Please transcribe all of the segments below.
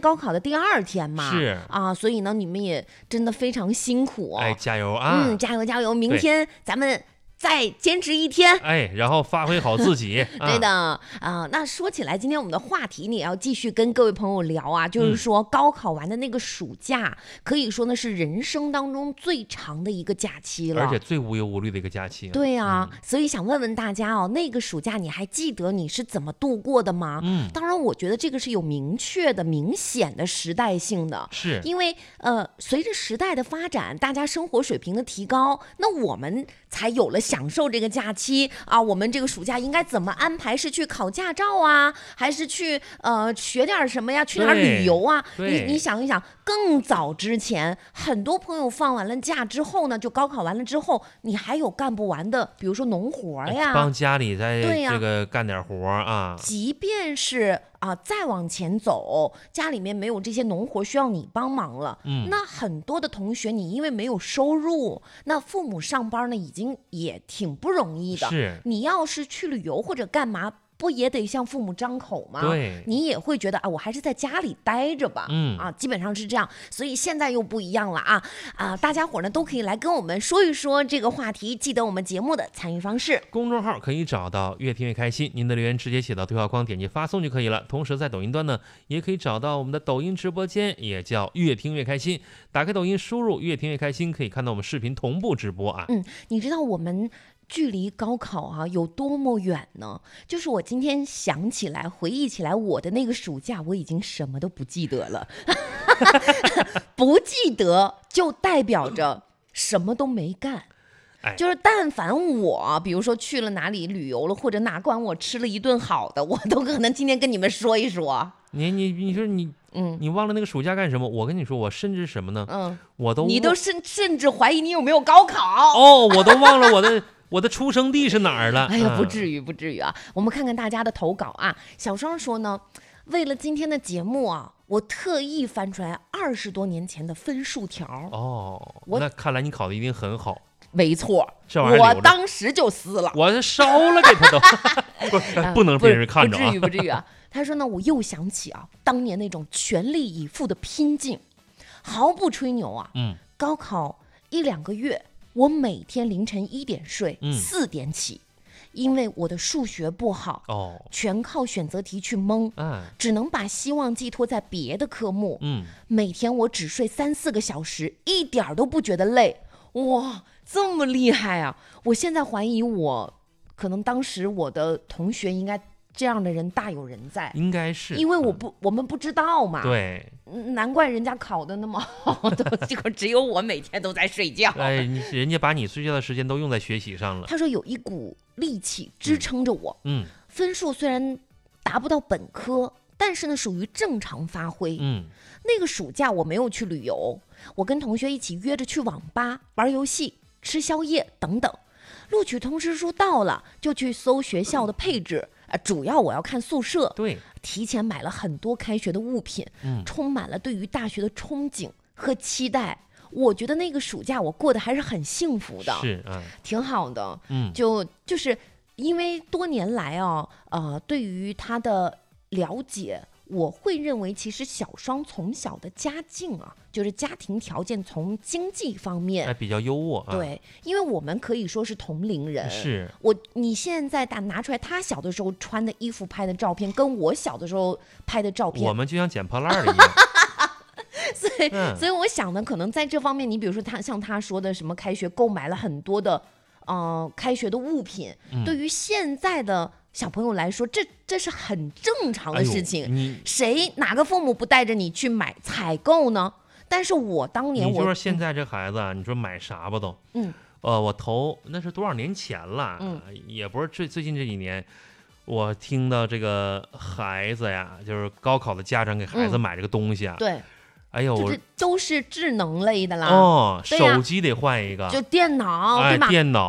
高考的第2天嘛， 是啊，所以呢，你们也真的非常辛苦哦。 哎，加油啊！ 加油加油！明天咱们再坚持1天， 哎，然后发挥好自己。 对的啊。那说起来，今天我们的话题你也要继续跟各位朋友聊啊，就是说高考完的那个暑假，可以说呢是人生当中最长的一个假期了， 而且最无忧无虑的一个假期。 对啊，所以想问问大家哦，那个暑假你还记得你是怎么度过的吗？当然，我觉得这个是有明确的、明显的时代性的， 是因为随着时代的发展，大家生活水平的提高，那我们才有了享受这个假期啊。我们这个暑假应该怎么安排？是去考驾照啊，还是去学点什么呀？去哪儿旅游啊？你想一想，更早之前，很多朋友放完了假之后呢，就高考完了之后，你还有干不完的，比如说农活呀， 帮家里在这个干点活啊。 即便是再往前走，家里面没有这些农活需要你帮忙了，那很多的同学你因为没有收入，那父母上班呢已经也挺不容易的。 是， 你要是去旅游或者干嘛，不也得向父母张口吗？ 对， 你也会觉得我还是在家里待着吧。基本上是这样。所以现在又不一样了大家伙呢都可以来跟我们说一说这个话题。记得我们节目的参与方式， 公众号可以找到越听越开心，您的留言直接写到对话框，点击发送就可以了。同时在抖音端呢，也可以找到我们的抖音直播间，也叫越听越开心。打开抖音，输入越听越开心，可以看到我们视频同步直播啊。 你知道我们距离高考有多么远呢？就是我今天想起来回忆起来我的那个暑假，我已经什么都不记得了不记得就代表着什么都没干。就是但凡我比如说去了哪里旅游了，或者哪管我吃了一顿好的，我都可能今天跟你们说一说。 你说你忘了那个暑假干什么？我跟你说，我甚至什么呢？你都甚至怀疑你有没有高考我都忘了我的出生地是哪儿了。 哎呀，不至于啊。我们看看大家的投稿啊。小双说呢，为了今天的节目我特意翻出来20多年前的分数条。 那看来你考的一定很好。 没错， 我当时就撕了， 我烧了给他都不能被人看着不至于啊。他说呢，我又想起当年那种全力以赴的拼劲，毫不吹牛高考1-2个月，我每天凌晨1点睡，4点起，因为我的数学不好全靠选择题去蒙，只能把希望寄托在别的科目。每天我只睡3-4个小时，一点都不觉得累。哇，这么厉害啊！我现在怀疑可能当时我的同学应该这样的人大有人在， 应该是因为我们不知道嘛。 对， 难怪人家考的那么好的，结果只有我每天都在睡觉。 人家把你睡觉的时间都用在学习上了。 他说有一股力气支撑着我，分数虽然达不到本科，但是呢属于正常发挥。那个暑假我没有去旅游，我跟同学一起约着去网吧玩游戏、吃宵夜等等。录取通知书到了，就去搜学校的配置，主要我要看宿舍。 对， 提前买了很多开学的物品，充满了对于大学的憧憬和期待。我觉得那个暑假我过得还是很幸福的， 是挺好的。就是因为多年来对于他的了解，我会认为其实小双从小的家境就是家庭条件从经济方面比较优渥对，因为我们可以说是同龄人。 是你现在拿出来他小的时候穿的衣服拍的照片，跟我小的时候拍的照片， 我们就像捡破烂的一样所以我想呢，可能在这方面，你比如说像他说的什么开学购买了很多的开学的物品，对于现在的小朋友来说，这是很正常的事情。哪个父母不带着你去采购呢？但是我当年你就说现在这孩子你说买啥吧都，我那是多少年前了，也不是最近这几年，我听到这个孩子呀，就是高考的家长给孩子买这个东西对。 哎呦， 就是都是智能类的啦。 手机得换一个， 就电脑，对吧？ 电脑， 就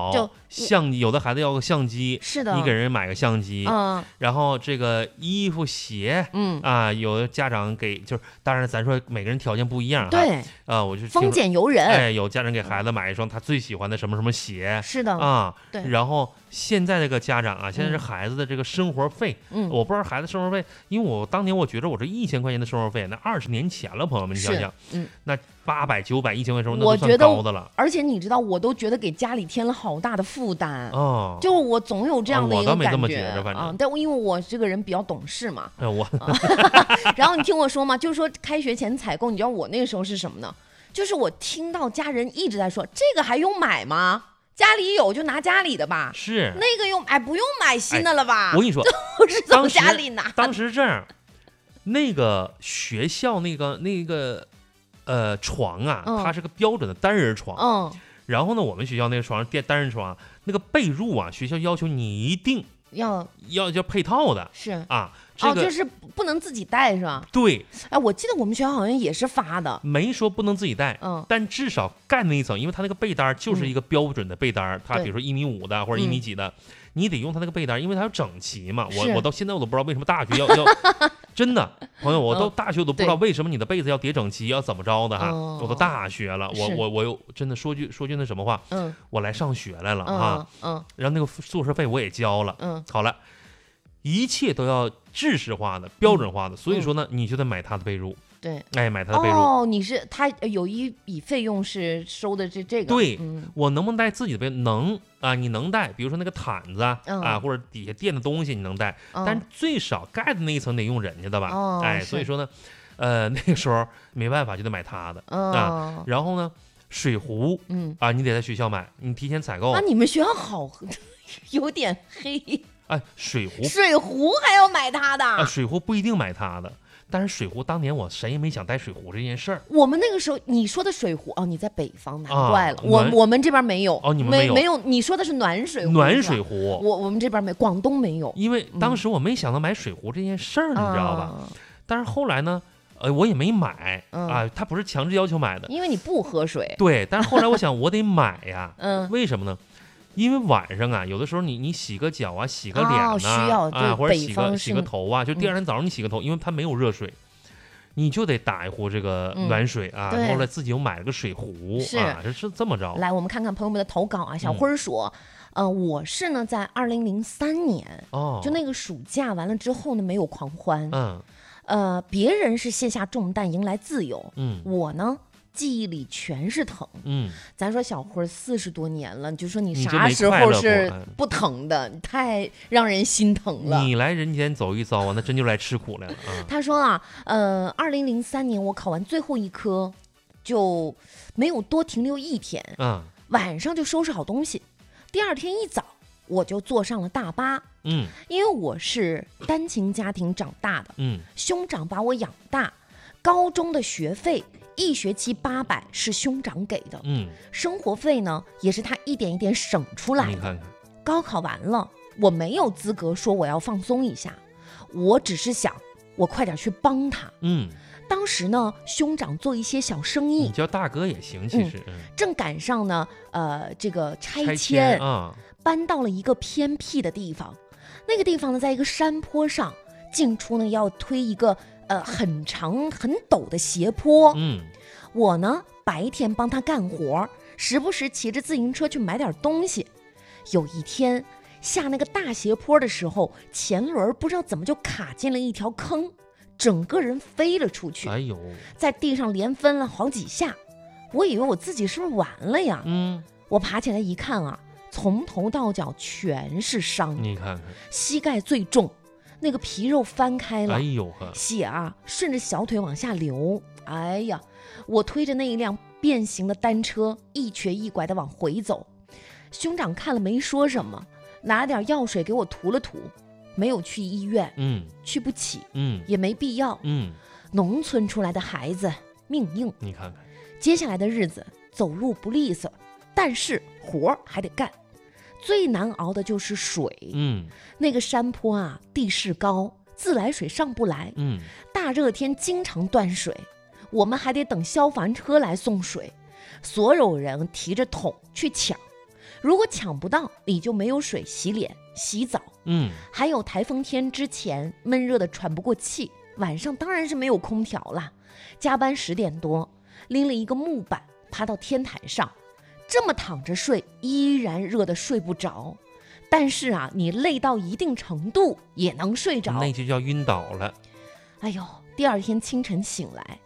相机，有的孩子要个相机， 是的， 你给人买个相机，然后这个衣服鞋，有的家长给，就是当然咱说每个人条件不一样， 对， 我就丰俭由人， 哎，有家长给孩子买一双他最喜欢的什么什么鞋， 是的，对， 然后现在这个家长啊，现在是孩子的这个生活费，我不知道孩子生活费，因为我当年我觉得我这1000块钱的生活费，那20年前了，朋友们，你想想，那800、900、1000块钱，那都算高的了。 而且你知道，我都觉得给家里添了好大的负担就我总有这样的一个感觉， 我倒没这么觉着，反正但因为我这个人比较懂事嘛， 我然后你听我说嘛，就是说开学前采购，你知道我那个时候是什么呢？就是我听到家人一直在说，这个还用买吗？家里有就拿家里的吧， 是那个用不用买新的了吧？ 我跟你说， 都是从家里拿。 当时这样，那个学校那个床啊，它是个标准的单人床，然后呢，我们学校那个床单人床，那个被褥啊，学校要求你一定要配套的， 是啊。 就是不能自己带是吧？ 对， 哎，我记得我们学校好像也是发的， 没说不能自己带，但至少盖那一层，因为它那个被单就是一个标准的被单，它比如说1.5米的或者1米几的，你得用它那个被单，因为它要整齐嘛。我到现在我都不知道为什么大学要真的朋友，我到大学我都不知道为什么你的被子要叠整齐，要怎么着的哈。我都大学了，我又真的说句那什么话，我来上学来了啊，然后那个宿舍费我也交了，好了。一切都要制式化的、标准化的，所以说呢，你就得买他的被褥。 对， 哎，买他的被褥。 你是他有一笔费用是收的这个。 对，我能不能带自己的被？能啊，你能带，比如说那个毯子啊，或者底下垫的东西你能带，但最少盖的那一层得用人家的吧？哎，所以说呢，那个时候没办法，就得买他的啊。然后呢，水壶，你得在学校买，你提前采购。 你们学校好，有点黑。 哎，水壶还要买它的水壶不一定买它的，但是水壶当年我谁也没想带水壶这件事儿。 我们那个时候你说的水壶你在北方，难怪了，我们这边没有你们没有，你说的是暖水壶。我们这边没，广东没有。 因为当时我没想到买水壶这件事儿，你知道吧？但是后来呢，我也没买他不是强制要求买的， 因为你不喝水。 对，但是后来我想我得买呀，为什么呢？因为晚上啊，有的时候你洗个脚啊，洗个脸呐，或者洗个头啊，就第二天早上你洗个头，因为它没有热水，你就得打一壶这个暖水啊。后来自己又买了个水壶是这么着。 来，我们看看朋友们的投稿啊。小辉说，我是呢在2003年就那个暑假完了之后呢，没有狂欢。别人是卸下重担迎来自由，我呢。记忆里全是疼，咱说小辉40多年了，就说你啥时候是不疼的？太让人心疼了。 你来人间走一遭啊，那真就来吃苦来了啊。 他说2003年我考完最后一科，就没有多停留一天，晚上就收拾好东西，第二天一早我就坐上了大巴，因为我是单亲家庭长大的，兄长把我养大，高中的学费。1学期800是兄长给的，生活费呢也是他一点一点省出来的。 你看看， 高考完了，我没有资格说我要放松一下，我只是想我快点去帮他。当时呢，兄长做一些小生意， 你叫大哥也行，其实正赶上呢，这个拆迁搬到了一个偏僻的地方，那个地方呢在一个山坡上，进出呢要推一个。很长很陡的斜坡，我呢白天帮他干活，时不时骑着自行车去买点东西。有一天下那个大斜坡的时候，前轮不知道怎么就卡进了一条坑，整个人飞了出去，在地上连翻了好几下，我以为我自己是不是完了呀？我爬起来一看啊，从头到脚全是伤， 你看看， 膝盖最重。那个皮肉翻开了，血啊顺着小腿往下流。哎呀，我推着那一辆变形的单车一瘸一拐的往回走。兄长看了没说什么，拿了点药水给我涂了涂，没有去医院，去不起，也没必要，农村出来的孩子命硬， 你看看， 接下来的日子走路不利索，但是活还得干。最难熬的就是水，那个山坡啊，地势高，自来水上不来，大热天经常断水，我们还得等消防车来送水，所有人提着桶去抢， 如果抢不到，你就没有水洗脸、洗澡。还有台风天之前闷热的喘不过气，晚上当然是没有空调了。加班10点多，拎了一个木板爬到天台上，这么躺着睡，依然热得睡不着。但是啊，你累到一定程度也能睡着， 那就叫晕倒了。 哎呦，第二天清晨醒来，